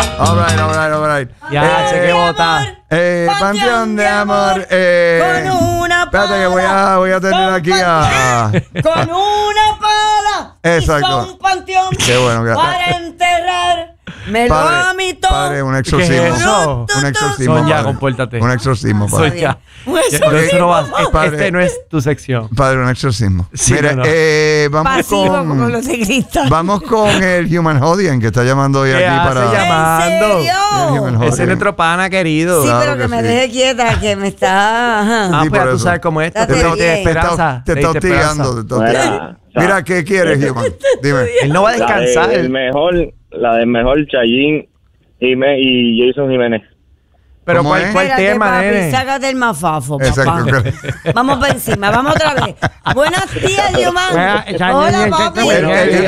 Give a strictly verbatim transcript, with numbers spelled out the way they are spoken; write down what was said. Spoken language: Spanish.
All right, all right, all right. Ya, sé que vota. Eh, Panteón de Amor. Eh, Con una pala. espérate que voy a, voy a tener aquí a... Con una pala. Exacto. Hizo un panteón. Qué bueno que- Para enterrar. Me lo Padre, amitó. padre, un ¿Qué exorcismo. es eso? Un exorcismo. Sonia, padre. compórtate. Un exorcismo, padre. Sonia. Un Ya, exorcismo. Este no, va- Padre. este no es tu sección. Padre, un exorcismo. Sí, Mira, no, no. eh, vamos Pasivo como con... los de cristal. Vamos con el Human Hodien que está llamando hoy ¿Qué aquí hace para... llamando? ¿En serio? El Human Ese es Hodien. nuestro pana querido. Sí, Claro pero que, que me sí. deje quieta, que me está... Ajá. Ah, Sí, pues ya por tú eso. sabes cómo es. Te, Date te, bien. te Te esperanza. Te está te esperanza. hostigando, te está Mira, hostigando. o sea, Mira, ¿qué quieres, Human? Dime. Él no va a La descansar. del mejor, la del mejor Chayín Jimé- y Jason Jiménez. Pero ¿Cómo ¿cuál, es? cuál Espérate, tema, papi, nene? sácate el mafafo, papá. Exacto. Vamos para encima, vamos otra vez. Buenos días, Diomán. Bueno, ya- Hola, ya- ya- papi. bueno, El- el-